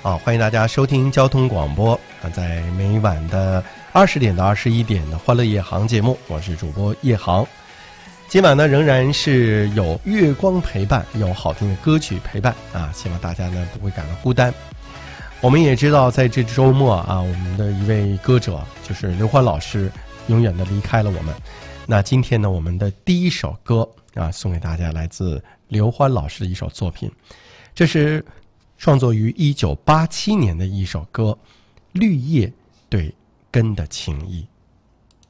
欢迎大家收听交通广播在每晚的20点到21点的欢乐夜航节目，我是主播夜航。今晚呢仍然是有月光陪伴，有好听的歌曲陪伴希望大家呢不会感到孤单。我们也知道在这周末我们的一位歌者就是刘欢老师永远的离开了我们。那今天呢我们的第一首歌送给大家来自刘欢老师的一首作品，这是创作于1987年的一首歌《绿叶对根的情谊》。